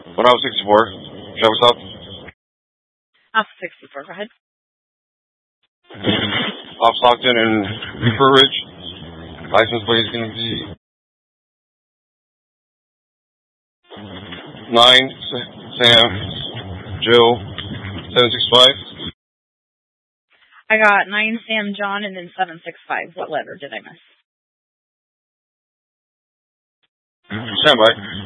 When I was 64. Travis South. Alpha 64, go ahead. Off Stockton and Fur Ridge. License plate is going to be 9 Sam Joe 765. I got 9 Sam John and then 765. What letter did I miss? Stand by.